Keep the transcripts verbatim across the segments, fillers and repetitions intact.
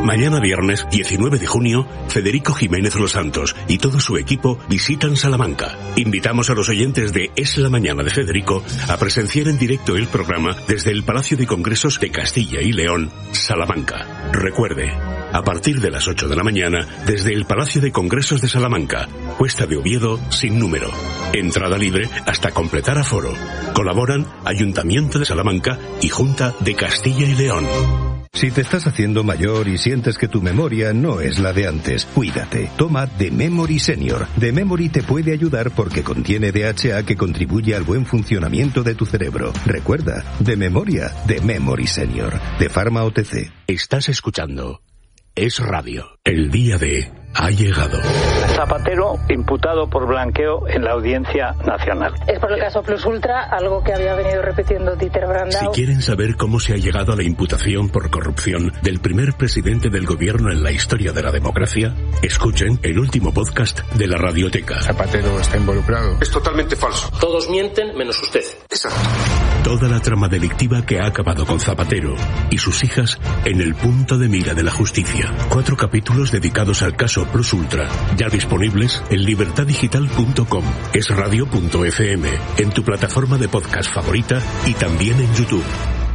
Mañana viernes diecinueve de junio, Federico Jiménez Los Santos y todo su equipo visitan Salamanca. Invitamos a los oyentes de Es la Mañana de Federico a presenciar en directo el programa desde el Palacio de Congresos de Castilla y León, Salamanca. Recuerde, a partir de las ocho de la mañana, desde el Palacio de Congresos de Salamanca, Cuesta de Oviedo, sin número. Entrada libre hasta completar aforo. Colaboran Ayuntamiento de Salamanca y Junta de Castilla y León. Si te estás haciendo mayor y sientes que tu memoria no es la de antes, cuídate. Toma The Memory Senior. The Memory te puede ayudar porque contiene D H A que contribuye al buen funcionamiento de tu cerebro. Recuerda, de memoria, The Memory Senior. De Pharma O T C. Estás escuchando Es Radio. El día de ha llegado. Zapatero imputado por blanqueo en la Audiencia Nacional. Es por el caso Plus Ultra, algo que había venido repitiendo Dieter Brandau. Si quieren saber cómo se ha llegado a la imputación por corrupción del primer presidente del gobierno en la historia de la democracia, escuchen el último podcast de la Radioteca. Zapatero está involucrado. Es totalmente falso. Todos mienten menos usted. Exacto. Toda la trama delictiva que ha acabado con Zapatero y sus hijas en el punto de mira de la justicia. Cuatro capítulos dedicados al caso Plus Ultra, ya disponibles en libertad digital punto com, esradio punto efe eme, en tu plataforma de podcast favorita y también en YouTube.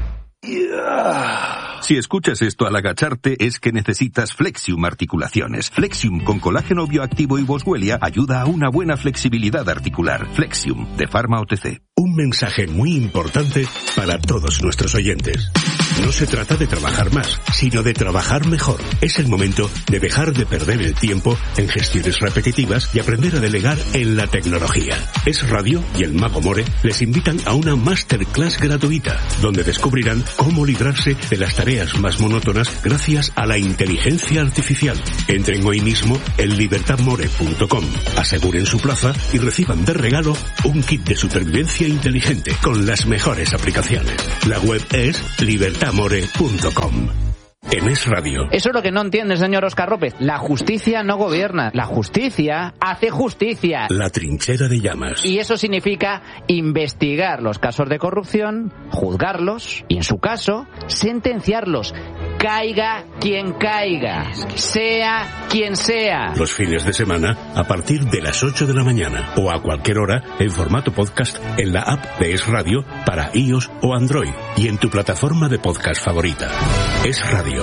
Yeah. Si escuchas esto al agacharte es que necesitas Flexium Articulaciones. Flexium con colágeno bioactivo y boswellia ayuda a una buena flexibilidad articular. Flexium, de Pharma O T C. Un mensaje muy importante para todos nuestros oyentes. No se trata de trabajar más, sino de trabajar mejor. Es el momento de dejar de perder el tiempo en gestiones repetitivas y aprender a delegar en la tecnología. Es Radio y el Mago More les invitan a una masterclass gratuita, donde descubrirán cómo librarse de las tareas más monótonas gracias a la inteligencia artificial. Entren hoy mismo en libertad more punto com, aseguren su plaza y reciban de regalo un kit de supervivencia inteligente con las mejores aplicaciones. La web es libertad more punto com. En Es Radio. Eso es lo que no entiende, señor Óscar López. La justicia no gobierna. La justicia hace justicia. La trinchera de llamas. Y eso significa investigar los casos de corrupción, juzgarlos y, en su caso, sentenciarlos. Caiga quien caiga, sea quien sea. Los fines de semana a partir de las ocho de la mañana o a cualquier hora en formato podcast en la app de Es Radio para iOS o Android y en tu plataforma de podcast favorita. Es Radio.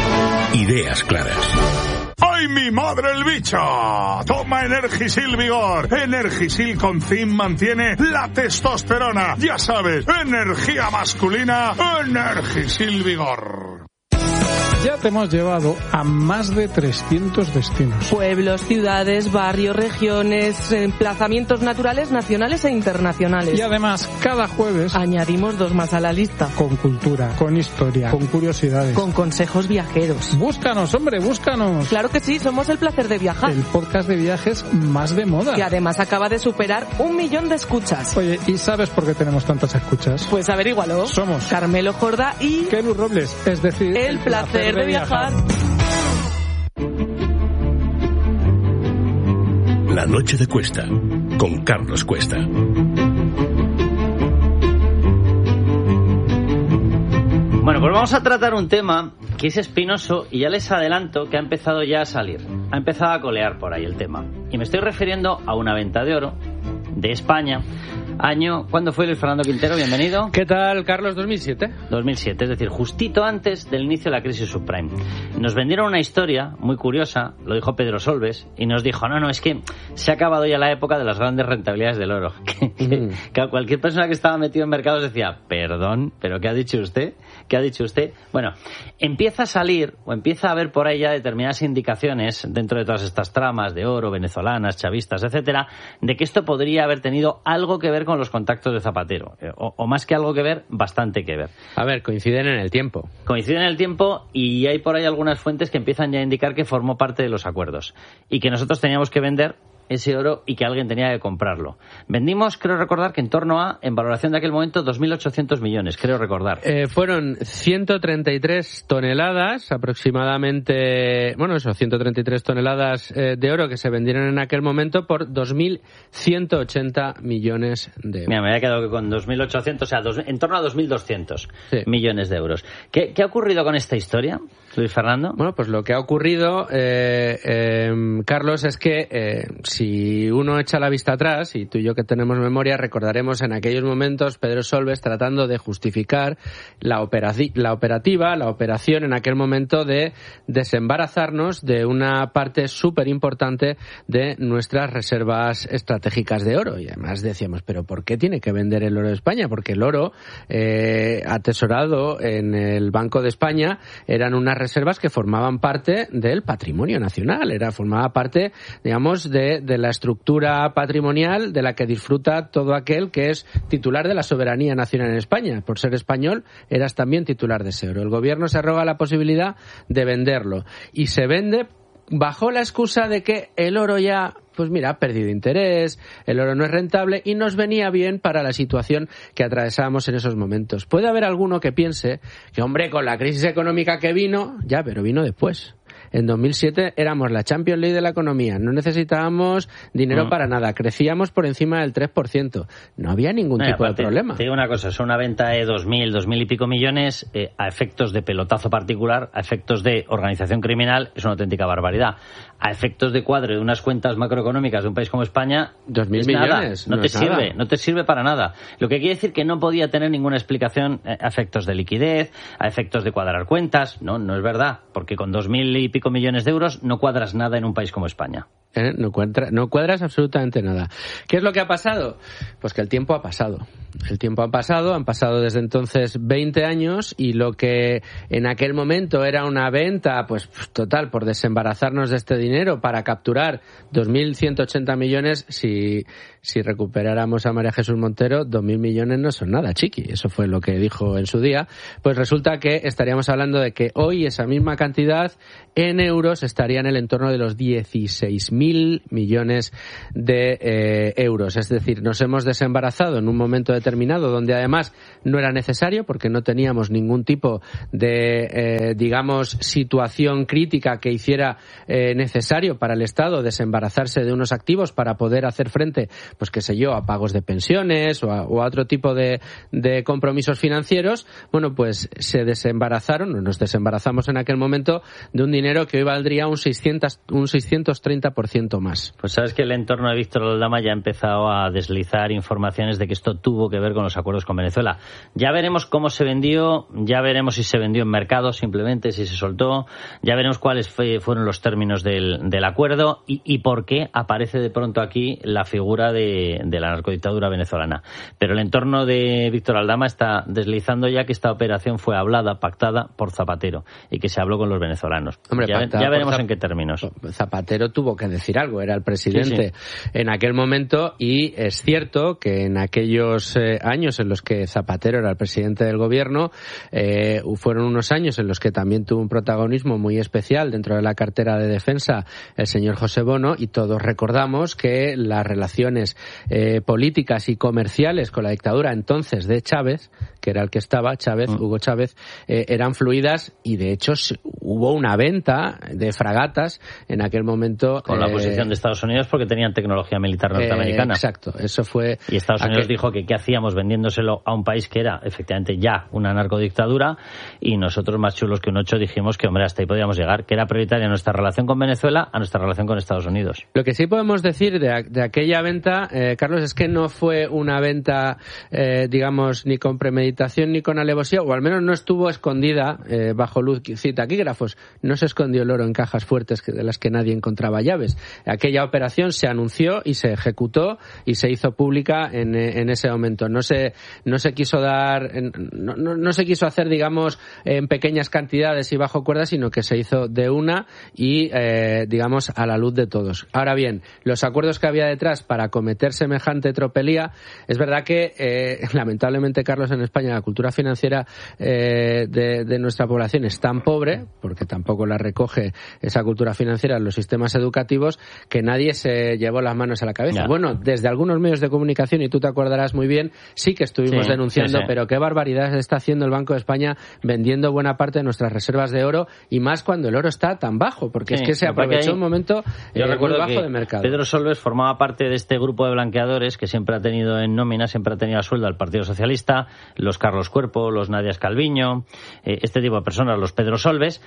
Ideas claras. ¡Ay, mi madre el bicho! Toma Energisil Vigor. Energisil con zinc mantiene la testosterona. Ya sabes, energía masculina, Energisil Vigor. Ya te hemos llevado a más de trescientos destinos. Pueblos, ciudades, barrios, regiones, emplazamientos naturales, nacionales e internacionales. Y además, cada jueves añadimos dos más a la lista. Con cultura, con historia, con curiosidades. Con consejos viajeros. Búscanos, hombre, búscanos. Claro que sí, somos El Placer de Viajar. El podcast de viajes más de moda. Que además acaba de superar un millón de escuchas. Oye, ¿y sabes por qué tenemos tantas escuchas? Pues averígualo. Somos Carmelo Jordá y Kelu Robles, es decir, El, el Placer, placer de viajar. La noche de Cuesta, con Carlos Cuesta. Bueno, pues vamos a tratar un tema que es espinoso y ya les adelanto que ha empezado ya a salir. Ha empezado a colear por ahí el tema. Y me estoy refiriendo a una venta de oro de España. Año, ¿cuándo fue Luis Fernando Quintero? Bienvenido. ¿Qué tal, Carlos? dos mil siete. dos mil siete, es decir, justito antes del inicio de la crisis subprime. Nos vendieron una historia muy curiosa, lo dijo Pedro Solbes, y nos dijo, no, no, es que se ha acabado ya la época de las grandes rentabilidades del oro. Que, mm. que a cualquier persona que estaba metido en mercados decía, perdón, ¿pero qué ha dicho usted? ¿Qué ha dicho usted? Bueno, empieza a salir, o empieza a haber por ahí ya determinadas indicaciones, dentro de todas estas tramas de oro, venezolanas, chavistas, etcétera, de que esto podría haber tenido algo que ver con los contactos de Zapatero, o, o más que algo que ver, bastante que ver. A ver, coinciden en el tiempo. Coinciden en el tiempo y hay por ahí algunas fuentes que empiezan ya a indicar que formó parte de los acuerdos y que nosotros teníamos que vender ese oro y que alguien tenía que comprarlo. Vendimos, creo recordar, que en torno a, en valoración de aquel momento, dos mil ochocientos millones, creo recordar. Eh, fueron ciento treinta y tres toneladas, aproximadamente, bueno, eso, ciento treinta y tres toneladas eh, de oro que se vendieron en aquel momento por dos mil ciento ochenta millones de euros. Mira, me había quedado con dos mil ochocientos, o sea, dos, en torno a dos mil doscientos sí. millones de euros. ¿Qué, ¿Qué ha ocurrido con esta historia? Luis Fernando. Bueno, pues lo que ha ocurrido, eh, eh, Carlos, es que eh, si uno echa la vista atrás, y tú y yo que tenemos memoria, recordaremos en aquellos momentos Pedro Solbes tratando de justificar la, operaci- la operativa, la operación en aquel momento de desembarazarnos de una parte súper importante de nuestras reservas estratégicas de oro. Y además decíamos, ¿pero por qué tiene que vender el oro de España? Porque el oro eh, atesorado en el Banco de España eran unas reservas que formaban parte del patrimonio nacional, era formaba parte, digamos, de, de la estructura patrimonial de la que disfruta todo aquel que es titular de la soberanía nacional en España. Por ser español, eras también titular de ese oro. El gobierno se arroga la posibilidad de venderlo y se vende bajo la excusa de que el oro ya, pues mira, ha perdido interés, el oro no es rentable y nos venía bien para la situación que atravesábamos en esos momentos. Puede haber alguno que piense que, hombre, con la crisis económica que vino, ya, pero vino después. En dos mil siete éramos la Champions League de la economía, no necesitábamos dinero mm. para nada, crecíamos por encima del tres por ciento, no había ningún no, tipo aparte, de problema. Te digo una cosa, es una venta de dos mil, dos mil y pico millones eh, a efectos de pelotazo particular, a efectos de organización criminal, es una auténtica barbaridad. A efectos de cuadro de unas cuentas macroeconómicas de un país como España, dos mil millones, no, no te es sirve, nada. no te sirve para nada. Lo que quiere decir que no podía tener ninguna explicación a efectos de liquidez, a efectos de cuadrar cuentas, no, no es verdad, porque con dos mil y pico millones de euros no cuadras nada en un país como España. ¿Eh? No, cuadra, no cuadras absolutamente nada. ¿Qué es lo que ha pasado? Pues que el tiempo ha pasado. El tiempo ha pasado, han pasado desde entonces veinte años y lo que en aquel momento era una venta, pues total, por desembarazarnos de este dinero para capturar dos mil ciento ochenta millones, si, si recuperáramos a María Jesús Montero, dos mil millones no son nada, chiqui. Eso fue lo que dijo en su día. Pues resulta que estaríamos hablando de que hoy esa misma cantidad en euros estaría en el entorno de los dieciséis mil millones de eh, euros. Es decir, nos hemos desembarazado en un momento determinado donde además no era necesario porque no teníamos ningún tipo de, eh, digamos, situación crítica que hiciera eh, necesario para el Estado desembarazarse de unos activos para poder hacer frente, pues qué sé yo, a pagos de pensiones o a, o a otro tipo de, de compromisos financieros. Bueno, pues se desembarazaron, o nos desembarazamos en aquel momento de un dinero que hoy valdría un seiscientos, un seiscientos treinta por ciento más. Pues sabes que el entorno de Víctor Aldama ya ha empezado a deslizar informaciones de que esto tuvo que ver con los acuerdos con Venezuela. Ya veremos cómo se vendió, ya veremos si se vendió en mercado simplemente, si se soltó, ya veremos cuáles fue, fueron los términos del, del acuerdo y, y por qué aparece de pronto aquí la figura de, de la narcodictadura venezolana. Pero el entorno de Víctor Aldama está deslizando ya que esta operación fue hablada, pactada por Zapatero y que se habló con los venezolanos. Hombre, ya, ya veremos Zap- en qué términos. Zapatero tuvo que decir algo, era el presidente sí, sí. en aquel momento y es cierto que en aquellos eh, años en los que Zapatero era el presidente del gobierno eh, fueron unos años en los que también tuvo un protagonismo muy especial dentro de la cartera de defensa el señor José Bono y todos recordamos que las relaciones eh, políticas y comerciales con la dictadura entonces de Chávez, que era el que estaba, Chávez, mm. Hugo Chávez, eh, eran fluidas y de hecho hubo una venta de fragatas en aquel momento. Con la eh, posición de Estados Unidos porque tenían tecnología militar norteamericana. Eh, exacto, eso fue... Y Estados Unidos aquel... dijo que qué hacíamos vendiéndoselo a un país que era efectivamente ya una narcodictadura y nosotros más chulos que un ocho dijimos que hombre hasta ahí podíamos llegar, que era prioritaria nuestra relación con Venezuela a nuestra relación con Estados Unidos. Lo que sí podemos decir de, de aquella venta, eh, Carlos, es que no fue una venta eh, digamos ni con premeditación ni con alevosía, o al menos no estuvo escondida eh, bajo luz y taquígrafos, no se escondió el oro en cajas fuertes que, de las que nadie encontraba llaves. Aquella operación se anunció y se ejecutó y se hizo pública en, en ese momento. No se, no se quiso dar, no, no, no se quiso hacer, digamos, en pequeñas cantidades y bajo cuerda, sino que se hizo de una y, eh, digamos, a la luz de todos. Ahora bien, los acuerdos que había detrás para cometer semejante tropelía, es verdad que, eh, lamentablemente, Carlos, en España la cultura financiera eh, de, de nuestra población es tan pobre, porque tampoco la recoge esa cultura financiera en los sistemas educativos, que nadie se llevó las manos a la cabeza. Ya. Bueno, desde algunos medios de comunicación, y tú te acordarás muy bien, sí que estuvimos sí, denunciando, sí, sí. pero qué barbaridad está haciendo el Banco de España vendiendo buena parte de nuestras reservas de oro, y más cuando el oro está tan bajo, porque sí, es que se aprovechó hay, un momento yo eh, recuerdo muy bajo que de mercado. Pedro Solbes formaba parte de este grupo de blanqueadores que siempre ha tenido en nómina, siempre ha tenido a sueldo al Partido Socialista, los Carlos Cuerpo, los Nadias Calviño, eh, este tipo de personas, los Pedro Solbes,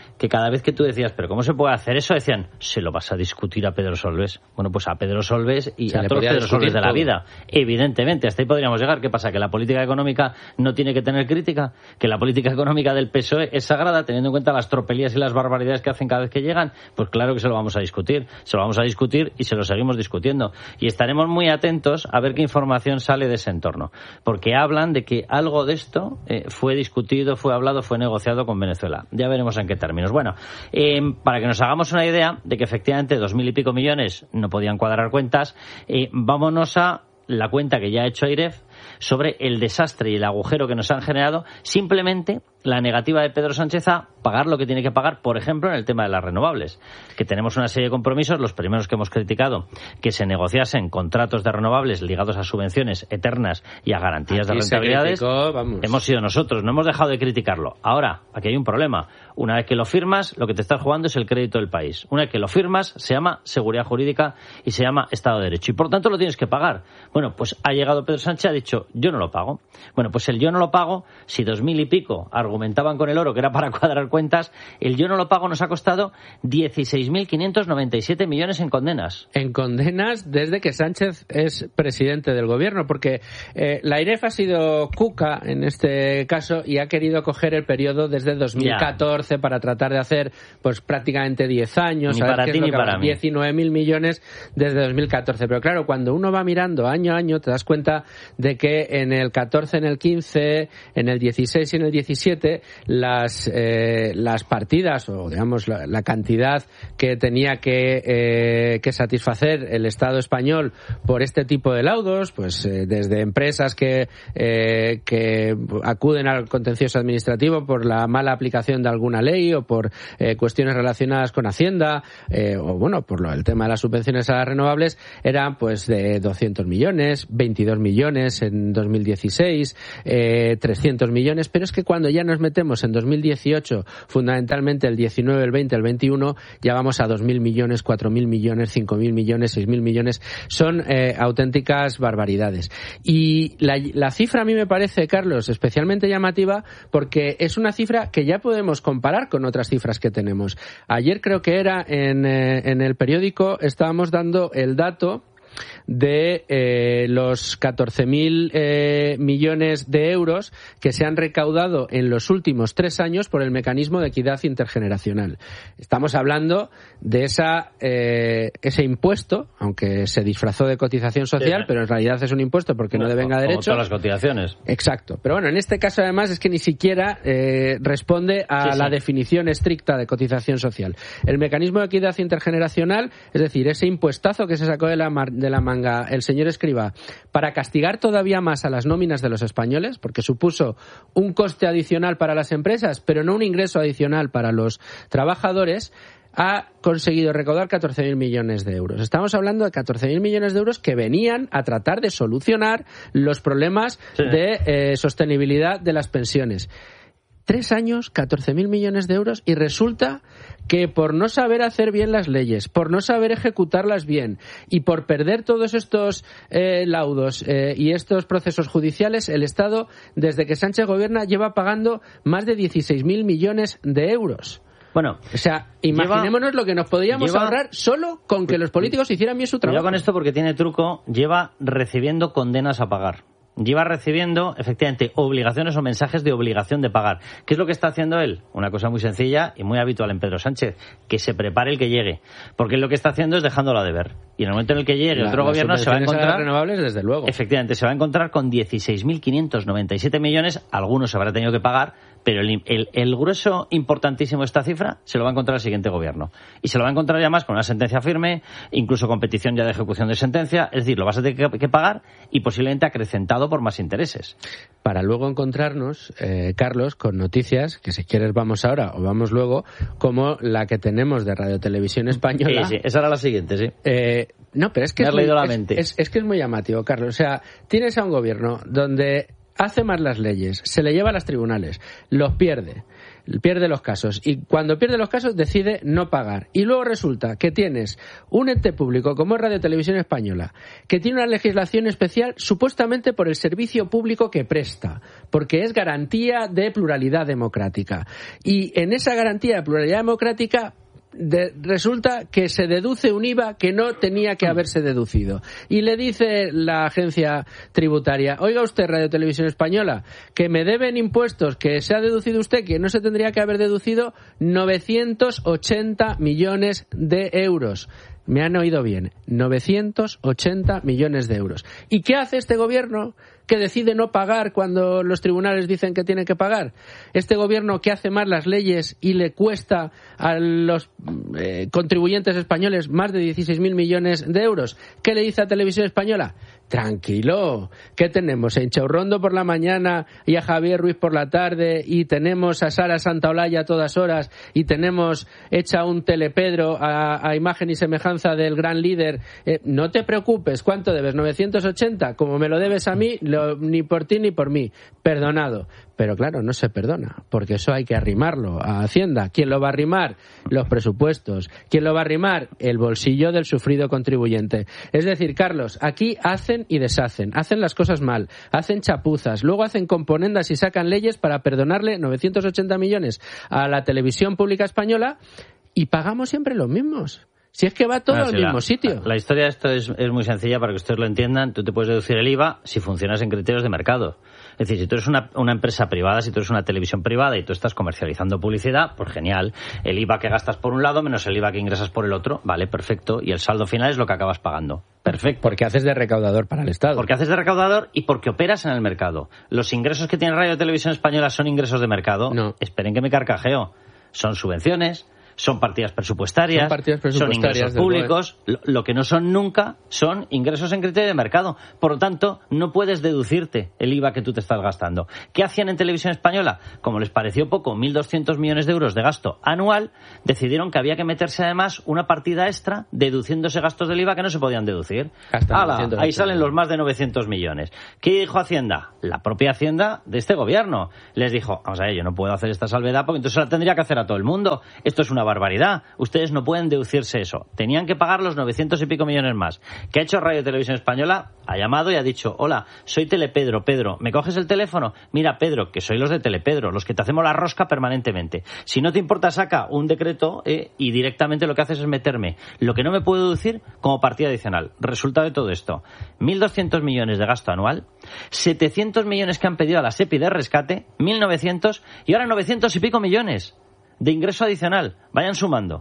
que cada vez que tú decías, pero ¿cómo se puede hacer eso? Decían, se lo vas a discutir a Pedro Solbes. Bueno, pues a Pedro Solbes y se a todos los Pedro Solbes de la todo. vida. Evidentemente, hasta ahí podríamos llegar. ¿Qué pasa? ¿Que la política económica no tiene que tener crítica? ¿Que la política económica del P S O E es sagrada, teniendo en cuenta las tropelías y las barbaridades que hacen cada vez que llegan? Pues claro que se lo vamos a discutir. Se lo vamos a discutir y se lo seguimos discutiendo. Y estaremos muy atentos a ver qué información sale de ese entorno. Porque hablan de que algo de esto eh, fue discutido, fue hablado, fue negociado con Venezuela. Ya veremos en qué términos. Bueno, eh, para que nos hagamos una idea de que efectivamente dos mil y pico millones no podían cuadrar cuentas, eh, vámonos a la cuenta que ya ha hecho AIREF sobre el desastre y el agujero que nos han generado simplemente la negativa de Pedro Sánchez a pagar lo que tiene que pagar, por ejemplo, en el tema de las renovables, que tenemos una serie de compromisos, los primeros que hemos criticado, que se negociasen contratos de renovables ligados a subvenciones eternas y a garantías aquí de rentabilidades. Criticó, vamos. Hemos sido nosotros, no hemos dejado de criticarlo. Ahora, aquí hay un problema. Una vez que lo firmas, lo que te estás jugando es el crédito del país. Una vez que lo firmas, se llama seguridad jurídica y se llama Estado de Derecho. Y por tanto lo tienes que pagar. Bueno, pues ha llegado Pedro Sánchez y ha dicho, yo no lo pago. Bueno, pues el yo no lo pago, si dos mil y pico argumentaban con el oro que era para cuadrar cuentas, el yo no lo pago nos ha costado dieciséis mil quinientos noventa y siete millones en condenas. En condenas desde que Sánchez es presidente del gobierno, porque eh, la AIREF ha sido cuca en este caso y ha querido coger el periodo desde dos mil catorce ya. Para tratar de hacer pues prácticamente diez años. Ni para ti ni para mí. diecinueve mil millones desde dos mil catorce. Pero claro, cuando uno va mirando año a año te das cuenta de que en el catorce, en el quince, en el dieciséis y en el diecisiete las eh, las partidas o digamos la, la cantidad que tenía que, eh, que satisfacer el Estado español por este tipo de laudos, pues eh, desde empresas que, eh, que acuden al contencioso administrativo por la mala aplicación de alguna ley o por eh, cuestiones relacionadas con Hacienda eh, o bueno, por lo, el tema de las subvenciones a las renovables, eran pues de doscientos millones, veintidós millones en dos mil dieciséis, eh, trescientos millones, pero es que cuando ya nos metemos en dos mil dieciocho, fundamentalmente el diecinueve, el veinte, el veintiuno, ya vamos a dos mil millones, cuatro mil millones, cinco mil millones, seis mil millones. Son eh, auténticas barbaridades. Y la, la cifra a mí me parece, Carlos, especialmente llamativa porque es una cifra que ya podemos comparar con otras cifras que tenemos. Ayer creo que era en, eh, en el periódico, estábamos dando el dato de eh, los catorce mil eh, millones de euros que se han recaudado en los últimos tres años por el mecanismo de equidad intergeneracional. Estamos hablando de esa eh, ese impuesto, aunque se disfrazó de cotización social, sí, pero en realidad es un impuesto porque bueno, no devenga derecho. Como todas las cotizaciones. Exacto. Pero bueno, en este caso además es que ni siquiera eh, responde a sí, la sí. definición estricta de cotización social. El mecanismo de equidad intergeneracional, es decir, ese impuestazo que se sacó de la, mar, de la manga el señor Escrivá para castigar todavía más a las nóminas de los españoles, porque supuso un coste adicional para las empresas, pero no un ingreso adicional para los trabajadores, ha conseguido recaudar catorce mil millones de euros. Estamos hablando de catorce mil millones de euros que venían a tratar de solucionar los problemas sí. de eh, sostenibilidad de las pensiones. Tres años, catorce mil millones de euros, y resulta que por no saber hacer bien las leyes, por no saber ejecutarlas bien y por perder todos estos eh, laudos eh, y estos procesos judiciales, el Estado, desde que Sánchez gobierna, lleva pagando más de dieciséis mil millones de euros. Bueno, o sea, imaginémonos lleva, lo que nos podríamos lleva, ahorrar solo con que los políticos hicieran bien su trabajo. Yo con esto porque tiene truco, lleva recibiendo condenas a pagar. Lleva recibiendo, efectivamente, obligaciones o mensajes de obligación de pagar. ¿Qué es lo que está haciendo él? Una cosa muy sencilla y muy habitual en Pedro Sánchez, que se prepare el que llegue. Porque él lo que está haciendo es dejándolo a deber. Y en el momento en el que llegue la, otro gobierno se va a encontrar... A las renovables, desde luego. Efectivamente, se va a encontrar con dieciséis mil quinientos noventa y siete millones, algunos se habrá tenido que pagar, pero el, el, el grueso importantísimo de esta cifra se lo va a encontrar el siguiente gobierno. Y se lo va a encontrar ya más con una sentencia firme, incluso con petición ya de ejecución de sentencia, es decir, lo vas a tener que, que pagar y posiblemente acrecentado por más intereses. Para luego encontrarnos, eh, Carlos, con noticias, que si quieres vamos ahora o vamos luego, como la que tenemos de Radio Televisión Española. Sí, sí, esa era la siguiente, sí. Eh, no, pero es que Me es, has leído muy, la mente. Es, es, es que es muy llamativo, Carlos. O sea, tienes a un gobierno donde hace más las leyes, se le lleva a los tribunales, los pierde, pierde los casos. Y cuando pierde los casos decide no pagar. Y luego resulta que tienes un ente público como es Radio Televisión Española, que tiene una legislación especial supuestamente por el servicio público que presta, porque es garantía de pluralidad democrática. Y en esa garantía de pluralidad democrática De, resulta que se deduce un I V A que no tenía que haberse deducido. Y le dice la agencia tributaria: oiga usted, Radio Televisión Española, que me deben impuestos que se ha deducido usted, que no se tendría que haber deducido, novecientos ochenta millones de euros. Me han oído bien, novecientos ochenta millones de euros. ¿Y qué hace este gobierno que decide no pagar cuando los tribunales dicen que tiene que pagar? Este gobierno que hace más las leyes y le cuesta a los eh, contribuyentes españoles más de dieciséis mil millones de euros. ¿Qué le dice a Televisión Española? Tranquilo, ¿qué tenemos? A Inchaurrondo por la mañana y a Javier Ruiz por la tarde, y tenemos a Sara Santaolalla a todas horas, y tenemos hecha un telepedro a, a imagen y semejanza del gran líder. Eh, no te preocupes, ¿cuánto debes? novecientos ochenta, como me lo debes a mí, lo, ni por ti ni por mí, perdonado. Pero claro, no se perdona, porque eso hay que arrimarlo a Hacienda. ¿Quién lo va a arrimar? Los presupuestos. ¿Quién lo va a arrimar? El bolsillo del sufrido contribuyente. Es decir, Carlos, aquí hacen y deshacen, hacen las cosas mal, hacen chapuzas, luego hacen componendas y sacan leyes para perdonarle novecientos ochenta millones a la televisión pública española, y pagamos siempre los mismos. Si es que va todo bueno, al sí, mismo la, sitio. La historia de esto es, es muy sencilla para que ustedes lo entiendan. Tú te puedes deducir el I V A si funcionas en criterios de mercado. Es decir, si tú eres una, una empresa privada, si tú eres una televisión privada y tú estás comercializando publicidad, pues genial. El I V A que gastas por un lado menos el I V A que ingresas por el otro, vale, perfecto. Y el saldo final es lo que acabas pagando. Perfecto. Porque haces de recaudador para el Estado. Porque haces de recaudador y porque operas en el mercado. ¿Los ingresos que tiene Radio y Televisión Española son ingresos de mercado? No. Esperen que me carcajeo. Son subvenciones, son partidas presupuestarias, son, partidas presupuestarias, son ingresos públicos. Lo, lo que no son nunca son ingresos en criterio de mercado. Por lo tanto, no puedes deducirte el I V A que tú te estás gastando. ¿Qué hacían en Televisión Española? Como les pareció poco, mil doscientos millones de euros de gasto anual, decidieron que había que meterse además una partida extra deduciéndose gastos del I V A que no se podían deducir. ¡Hala! Ahí salen los más de novecientos millones. ¿Qué dijo Hacienda? La propia Hacienda de este gobierno. Les dijo: vamos a ver, yo no puedo hacer esta salvedad porque entonces la tendría que hacer a todo el mundo. Esto es una barbaridad. Ustedes no pueden deducirse eso. Tenían que pagar los novecientos y pico millones más. ¿Qué ha hecho Radio y Televisión Española? Ha llamado y ha dicho: hola, soy Telepedro, Pedro, ¿me coges el teléfono? Mira, Pedro, que soy los de Telepedro, los que te hacemos la rosca permanentemente. Si no te importa, saca un decreto eh, y directamente lo que haces es meterme lo que no me puedo deducir como partida adicional. Resultado de todo esto: mil doscientos millones de gasto anual, setecientos millones que han pedido a la SEPI de rescate, mil novecientos y ahora novecientos y pico millones de ingreso adicional. Vayan sumando.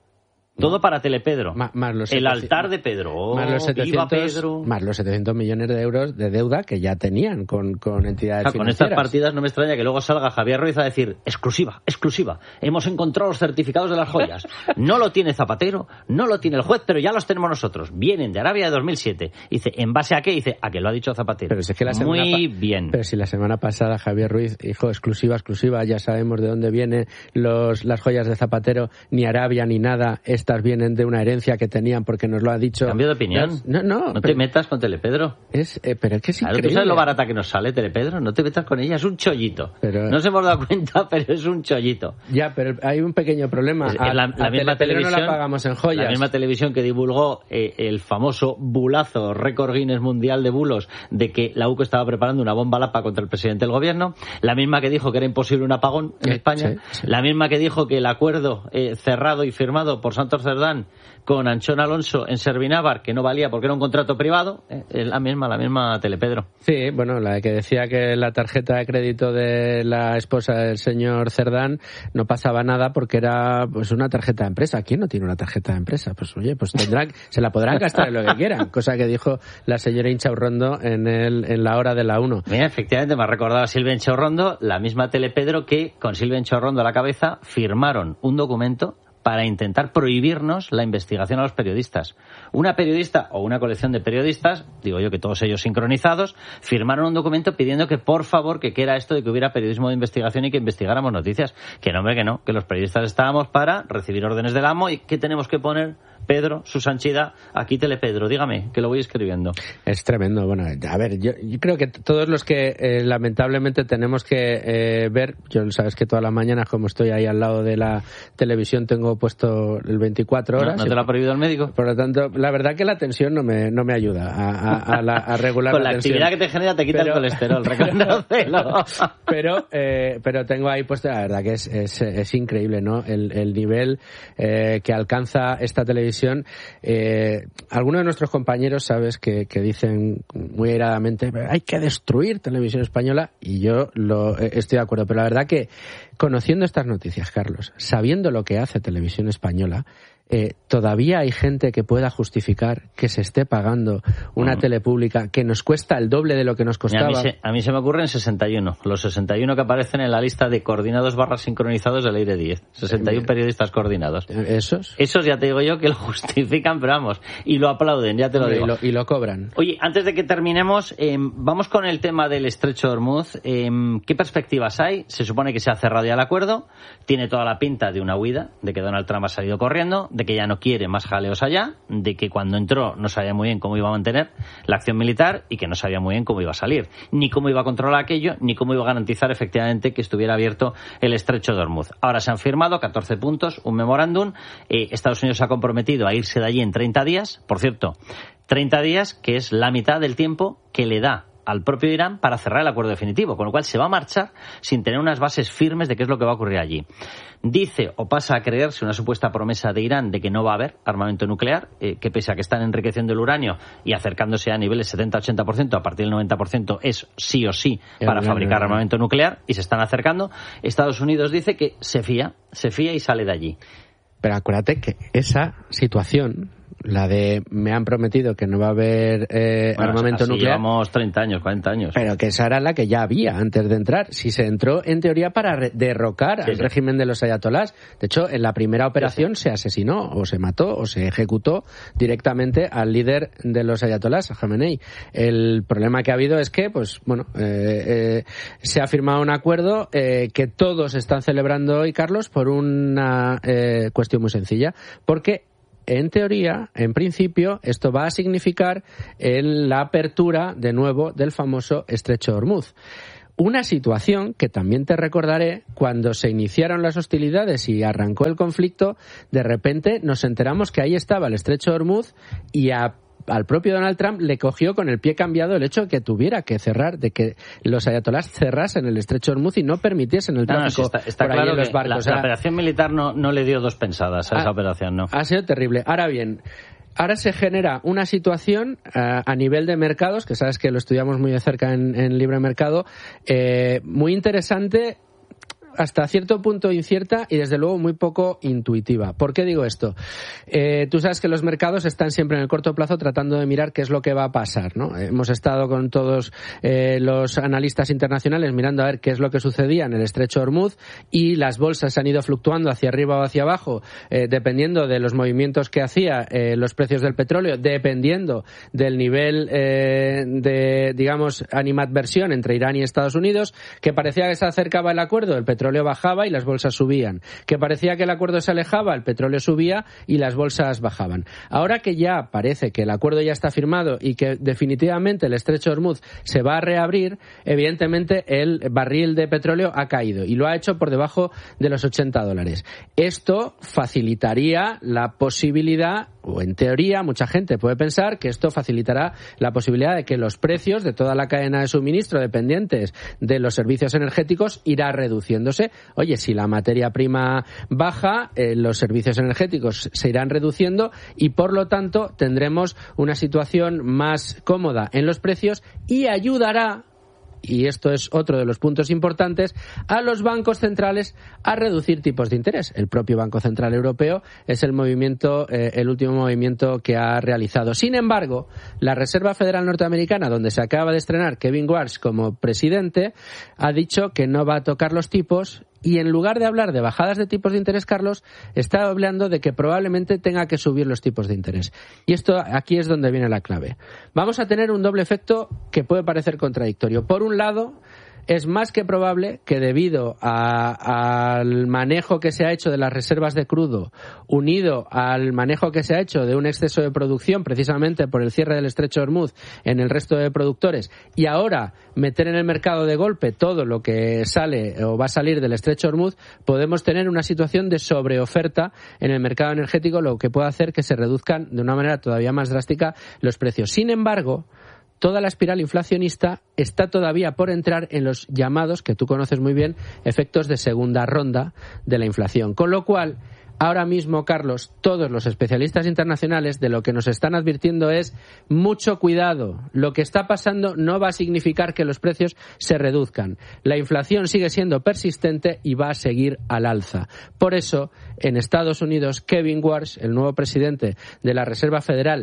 Todo para Telepedro. Más, más los el setecientos, altar de Pedro. Oh, más, los setecientos, viva Pedro. Más los setecientos millones de euros de deuda que ya tenían con, con entidades ah, financieras. Con estas partidas no me extraña que luego salga Javier Ruiz a decir: exclusiva, exclusiva, hemos encontrado los certificados de las joyas. No lo tiene Zapatero, no lo tiene el juez, pero ya los tenemos nosotros. Vienen de Arabia de dos mil siete. Dice: ¿en base a qué? Dice: a que lo ha dicho Zapatero. Pero si es que la semana Muy pa- bien. Pero si la semana pasada Javier Ruiz dijo: exclusiva, exclusiva, ya sabemos de dónde vienen los, las joyas de Zapatero, ni Arabia ni nada, estas vienen de una herencia que tenían porque nos lo ha dicho. ¿Cambio de opinión? No, no. No pero, te metas con Telepedro. Es, eh, pero es que es claro, increíble. ¿tú sabes lo barata que nos sale Telepedro? No te metas con ella, es un chollito. Pero, no nos hemos dado cuenta, pero es un chollito. Ya, pero hay un pequeño problema. Es, a, la, la, la misma televisión no la pagamos en joyas. La misma televisión que divulgó eh, el famoso bulazo, récord Guinness mundial de bulos, de que la U C O estaba preparando una bomba lapa contra el presidente del gobierno, la misma que dijo que era imposible un apagón en eh, España, sí, sí. la misma que dijo que el acuerdo eh, cerrado y firmado por Santos Cerdán con Anchón Alonso en Servinávar, que no valía porque era un contrato privado, eh, es la misma, la misma Telepedro. Sí, bueno, la que decía que la tarjeta de crédito de la esposa del señor Cerdán no pasaba nada porque era pues una tarjeta de empresa. ¿Quién no tiene una tarjeta de empresa? Pues oye, pues tendrán, se la podrán gastar en lo que quieran, cosa que dijo la señora Inchaurrondo en el en la hora de la uno. Mira, efectivamente me ha recordado a Silvia Inchaurrondo, la misma Telepedro que con Silvia Inchaurrondo a la cabeza firmaron un documento para intentar prohibirnos la investigación a los periodistas. Una periodista o una colección de periodistas, digo yo que todos ellos sincronizados, firmaron un documento pidiendo que por favor, que qué era esto de que hubiera periodismo de investigación y que investigáramos noticias. Que no, hombre, que no, que los periodistas estábamos para recibir órdenes del amo y ¿qué tenemos que poner Pedro, su sanchidad, aquí Telepedro, dígame, que lo voy escribiendo. Es tremendo. Bueno, a ver, yo, yo creo que todos los que eh, lamentablemente tenemos que eh, ver, yo sabes que todas las mañanas, como estoy ahí al lado de la televisión, tengo puesto el veinticuatro horas. ¿No, no te lo ha prohibido el médico? Por lo tanto, la verdad que la tensión no me, no me ayuda a, a, a, la, a regular Con la, la tensión. actividad que te genera te quita pero, el colesterol, reconócelo. pero, eh, pero tengo ahí puesto, la verdad que es, es, es increíble, ¿no? El, el nivel eh, que alcanza esta televisión. Eh, algunos de nuestros compañeros, sabes, que, que dicen muy airadamente, hay que destruir Televisión Española, y yo lo eh, estoy de acuerdo, pero la verdad que conociendo estas noticias, Carlos, sabiendo lo que hace Televisión Española, eh, todavía hay gente que pueda justificar que se esté pagando una mm. tele pública que nos cuesta el doble de lo que nos costaba. A mí, se, a mí se me ocurren sesenta y uno, los sesenta y uno que aparecen en la lista de coordinados barra sincronizados del Aire diez, sesenta y uno periodistas coordinados. ¿Esos? Esos ya te digo yo que lo justifican, pero vamos, y lo aplauden, ya te lo digo. Y lo, y lo cobran. Oye, antes de que terminemos, eh, vamos con el tema del Estrecho de Hormuz. Eh, ¿Qué perspectivas hay? Se supone que se ha cerrado ya el acuerdo, tiene toda la pinta de una huida, de que Donald Trump ha salido corriendo, de que ya no quiere más jaleos allá, de que cuando entró no sabía muy bien cómo iba a mantener la acción militar y que no sabía muy bien cómo iba a salir, ni cómo iba a controlar aquello, ni cómo iba a garantizar efectivamente que estuviera abierto el Estrecho de Hormuz. Ahora se han firmado catorce puntos, un memorándum. Eh, Estados Unidos se ha comprometido a irse de allí en treinta días, por cierto, treinta días que es la mitad del tiempo que le da al propio Irán para cerrar el acuerdo definitivo, con lo cual se va a marchar sin tener unas bases firmes de qué es lo que va a ocurrir allí. Dice, o pasa a creerse, una supuesta promesa de Irán de que no va a haber armamento nuclear, eh, que pese a que están enriqueciendo el uranio y acercándose a niveles setenta a ochenta por ciento, a partir del noventa por ciento es sí o sí para fabricar armamento nuclear, y se están acercando. Estados Unidos dice que se fía, se fía y sale de allí. Pero acuérdate que esa situación, la de me han prometido que no va a haber eh, bueno, armamento así nuclear. Llevamos treinta años, cuarenta años. Pero que esa era la que ya había antes de entrar. Si se entró, en teoría, para re- derrocar sí, al sí. régimen de los ayatolás. De hecho, en la primera operación sí, sí. se asesinó, o se mató, o se ejecutó directamente al líder de los ayatolás, a Jamenei. El problema que ha habido es que, pues, bueno, eh, eh, se ha firmado un acuerdo eh, que todos están celebrando hoy, Carlos, por una eh, cuestión muy sencilla. Porque en teoría, en principio, esto va a significar el, la apertura de nuevo del famoso Estrecho de Hormuz. Una situación que también te recordaré, cuando se iniciaron las hostilidades y arrancó el conflicto, de repente nos enteramos que ahí estaba el Estrecho de Hormuz y a al propio Donald Trump le cogió con el pie cambiado el hecho de que tuviera que cerrar, de que los ayatolás cerrasen el Estrecho de Hormuz y no permitiesen el tráfico. No, no, sí, está, está por claro ahí en los que barcos. La, la o sea, operación militar no, no le dio dos pensadas a ha, esa operación, ¿no? Ha sido terrible. Ahora bien, ahora se genera una situación uh, a nivel de mercados, que sabes que lo estudiamos muy de cerca en, en Libre Mercado, eh, muy interesante, hasta cierto punto incierta y desde luego muy poco intuitiva. ¿Por qué digo esto? Eh, tú sabes que los mercados están siempre en el corto plazo tratando de mirar qué es lo que va a pasar, ¿no? Hemos estado con todos eh, los analistas internacionales mirando a ver qué es lo que sucedía en el Estrecho de Hormuz, y las bolsas han ido fluctuando hacia arriba o hacia abajo eh, dependiendo de los movimientos que hacía eh, los precios del petróleo, dependiendo del nivel eh, de, digamos, animadversión entre Irán y Estados Unidos, que parecía que se acercaba el acuerdo, el petróleo bajaba y las bolsas subían, que parecía que el acuerdo se alejaba, el petróleo subía y las bolsas bajaban. Ahora que ya parece que el acuerdo ya está firmado y que definitivamente el Estrecho de Hormuz se va a reabrir, evidentemente el barril de petróleo ha caído y lo ha hecho por debajo de los ochenta dólares. Esto facilitaría la posibilidad, o en teoría mucha gente puede pensar que esto facilitará la posibilidad de que los precios de toda la cadena de suministro dependientes de los servicios energéticos irá reduciéndose. Oye, si la materia prima baja, eh, los servicios energéticos se irán reduciendo y por lo tanto tendremos una situación más cómoda en los precios y ayudará, y esto es otro de los puntos importantes, a los bancos centrales a reducir tipos de interés. El propio Banco Central Europeo es el movimiento, eh, el último movimiento que ha realizado. Sin embargo, la Reserva Federal Norteamericana, donde se acaba de estrenar Kevin Warsh como presidente, ha dicho que no va a tocar los tipos. Y en lugar de hablar de bajadas de tipos de interés, Carlos, está hablando de que probablemente tenga que subir los tipos de interés. Y esto aquí es donde viene la clave. Vamos a tener un doble efecto que puede parecer contradictorio. Por un lado, es más que probable que debido a, al manejo que se ha hecho de las reservas de crudo, unido al manejo que se ha hecho de un exceso de producción precisamente por el cierre del estrecho de Hormuz en el resto de productores, y ahora meter en el mercado de golpe todo lo que sale o va a salir del estrecho de Hormuz, podemos tener una situación de sobreoferta en el mercado energético, lo que puede hacer que se reduzcan de una manera todavía más drástica los precios. Sin embargo, toda la espiral inflacionista está todavía por entrar en los llamados, que tú conoces muy bien, efectos de segunda ronda de la inflación. Con lo cual, ahora mismo, Carlos, todos los especialistas internacionales de lo que nos están advirtiendo es mucho cuidado. Lo que está pasando no va a significar que los precios se reduzcan. La inflación sigue siendo persistente y va a seguir al alza. Por eso, en Estados Unidos, Kevin Warsh, el nuevo presidente de la Reserva Federal,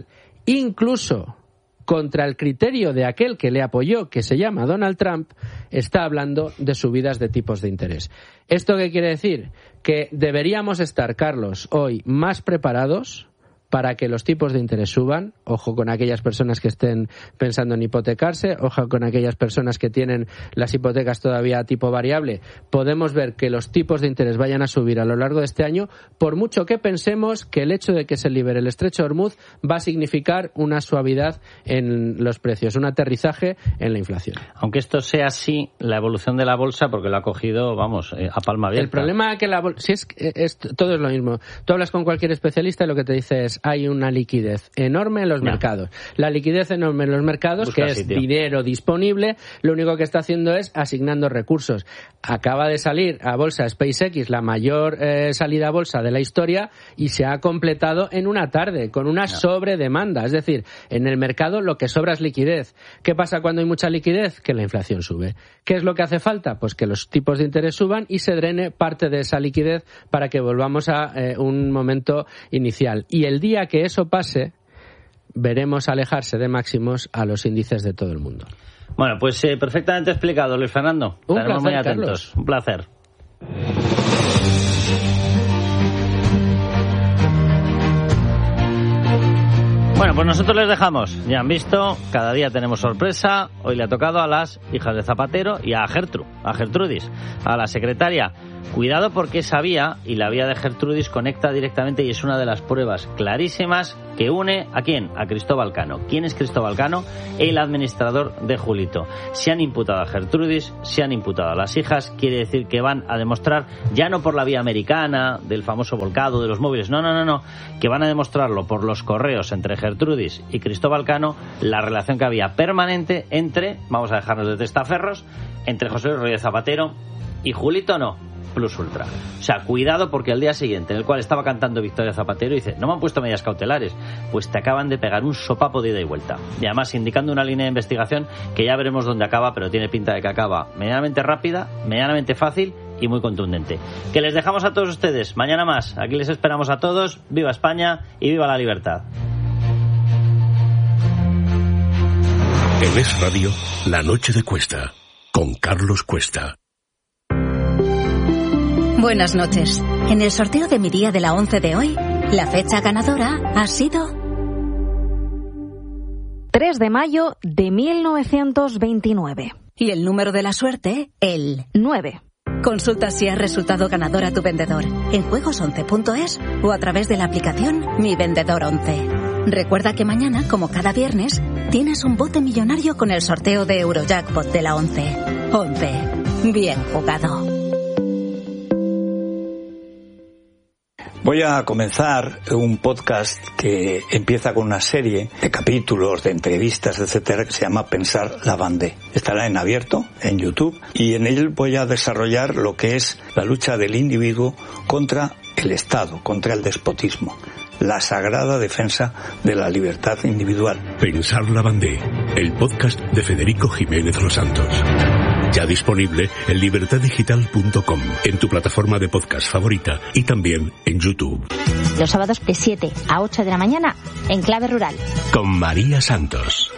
incluso contra el criterio de aquel que le apoyó, que se llama Donald Trump, está hablando de subidas de tipos de interés. ¿Esto qué quiere decir? Que deberíamos estar, Carlos, hoy más preparados para que los tipos de interés suban. Ojo con aquellas personas que estén pensando en hipotecarse, ojo con aquellas personas que tienen las hipotecas todavía a tipo variable. Podemos ver que los tipos de interés vayan a subir a lo largo de este año, por mucho que pensemos que el hecho de que se libere el estrecho de Hormuz va a significar una suavidad en los precios, un aterrizaje en la inflación. Aunque esto sea así, la evolución de la bolsa, porque lo ha cogido, vamos, eh, a palma abierta. El problema es que la bolsa, si es, es, todo es lo mismo. Tú hablas con cualquier especialista y lo que te dice es: hay una liquidez enorme en los no. mercados. La liquidez enorme en los mercados, Busca que es sitio. dinero disponible, lo único que está haciendo es asignando recursos. Acaba de salir a bolsa SpaceX, la mayor eh, salida a bolsa de la historia, y se ha completado en una tarde, con una no. sobredemanda. Es decir, en el mercado lo que sobra es liquidez. ¿Qué pasa cuando hay mucha liquidez? Que la inflación sube. ¿Qué es lo que hace falta? Pues que los tipos de interés suban y se drene parte de esa liquidez para que volvamos a eh, un momento inicial. Y el día que eso pase, veremos alejarse de máximos a los índices de todo el mundo. Bueno, pues eh, perfectamente explicado, Luis Fernando. Un Estaremos placer, muy atentos. Carlos. Un placer. Bueno, pues nosotros les dejamos. Ya han visto, cada día tenemos sorpresa. Hoy le ha tocado a las hijas de Zapatero y a Gertru, a Gertrudis, a la secretaria. Cuidado, porque esa vía, y la vía de Gertrudis, conecta directamente y es una de las pruebas clarísimas que une ¿a quién? A Cristóbal Cano. ¿Quién es Cristóbal Cano? El administrador de Julito. Se han imputado a Gertrudis, se han imputado a las hijas. Quiere decir que van a demostrar, ya no por la vía americana, del famoso volcado de los móviles, no, no, no, no, que van a demostrarlo por los correos entre Gertrudis y Cristóbal Cano, la relación que había permanente entre, vamos a dejarnos de testaferros, entre José Luis Rodríguez Zapatero y Julito no. Plus ultra. O sea, cuidado, porque al día siguiente, en el cual estaba cantando Victoria Zapatero, dice: no me han puesto medidas cautelares. Pues te acaban de pegar un sopapo de ida y vuelta. Y además indicando una línea de investigación que ya veremos dónde acaba, pero tiene pinta de que acaba medianamente rápida, medianamente fácil y muy contundente. Que les dejamos a todos ustedes. Mañana más. Aquí les esperamos a todos. Viva España y viva la libertad. En Es Radio, La Noche de Cuesta, con Carlos Cuesta. Buenas noches. En el sorteo de mi día de la once de hoy, la fecha ganadora ha sido tres de mayo de mil novecientos veintinueve. Y el número de la suerte, el nueve. Consulta si has resultado ganador a tu vendedor en juegos once punto es o a través de la aplicación Mi Vendedor once. Recuerda que mañana, como cada viernes, tienes un bote millonario con el sorteo de Eurojackpot de la once. once. Bien jugado. Voy a comenzar un podcast que empieza con una serie de capítulos, de entrevistas, etcétera, que se llama Pensar la Bandé. Estará en abierto, en YouTube, y en él voy a desarrollar lo que es la lucha del individuo contra el Estado, contra el despotismo, la sagrada defensa de la libertad individual. Pensar la Bandé, el podcast de Federico Jiménez Los Santos. Ya disponible en libertad digital punto com, en tu plataforma de podcast favorita y también en YouTube. Los sábados de siete a ocho de la mañana en Clave Rural. Con María Santos.